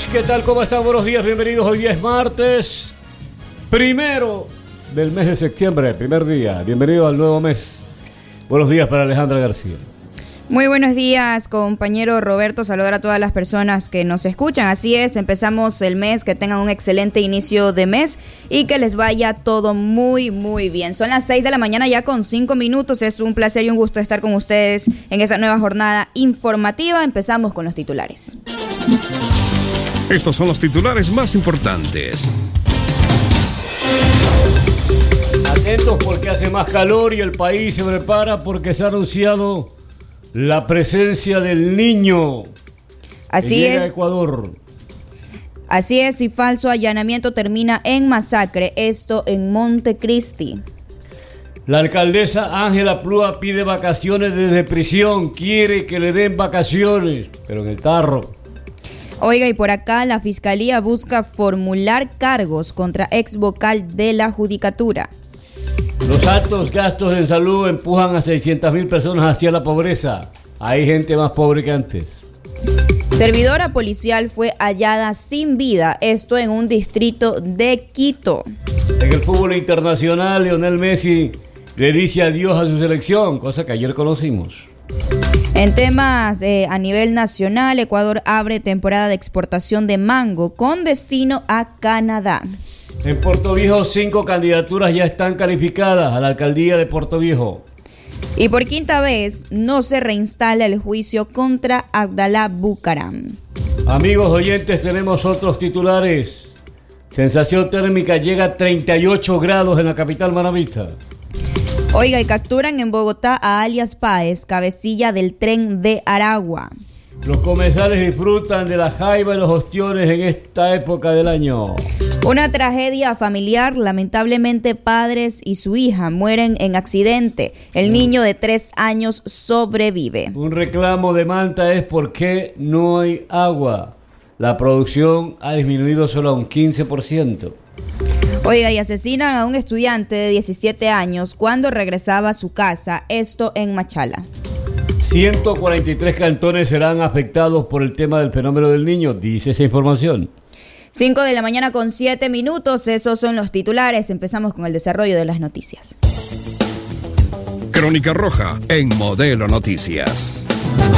¿Qué tal? ¿Cómo están? Buenos días, bienvenidos. Hoy día es martes, primero del mes de septiembre, primer día. Bienvenido al nuevo mes. Buenos días para Alejandra García. Muy buenos días, compañero Roberto. Saludar a todas las personas que nos escuchan. Así es, empezamos el mes, que tengan un excelente inicio de mes y que les vaya todo muy, muy bien. Son las 6 de la mañana ya con 5 minutos. Es un placer y un gusto estar con ustedes en esa nueva jornada informativa. Empezamos con los titulares. Estos son los titulares más importantes. Atentos porque hace más calor y el país se prepara porque se ha anunciado la presencia del niño. Así es. A Ecuador. Así es, y falso allanamiento termina en masacre. Esto en Montecristi. La alcaldesa Ángela Plúa pide vacaciones desde prisión. Quiere que le den vacaciones, pero en el tarro. Oiga, y por acá la Fiscalía busca formular cargos contra ex vocal de la Judicatura. Los altos gastos en salud empujan a 600.000 personas hacia la pobreza. Hay gente más pobre que antes. Servidora policial fue hallada sin vida, esto en un distrito de Quito. En el fútbol internacional, Lionel Messi le dice adiós a su selección, cosa que ayer conocimos. En temas a nivel nacional, Ecuador abre temporada de exportación de mango con destino a Canadá. En Puerto Viejo, 5 candidaturas ya están calificadas a la alcaldía de Puerto Viejo. Y por quinta vez no se reinstala el juicio contra Abdalá Bucaram. Amigos oyentes, tenemos otros titulares. Sensación térmica llega a 38 grados en la capital manabista. Oiga, y capturan en Bogotá a alias Páez, cabecilla del tren de Aragua. Los comensales disfrutan de la jaiba y los ostiones en esta época del año. Una tragedia familiar, lamentablemente padres y su hija mueren en accidente. El niño de 3 años sobrevive. Un reclamo de Manta es por qué no hay agua. La producción ha disminuido solo a un 15%. Oiga, y asesinan a un estudiante de 17 años cuando regresaba a su casa, esto en Machala. 143 cantones serán afectados por el tema del fenómeno del niño, dice esa información. 5 de la mañana con 7 minutos, esos son los titulares. Empezamos con el desarrollo de las noticias. Crónica Roja en Modelo Noticias.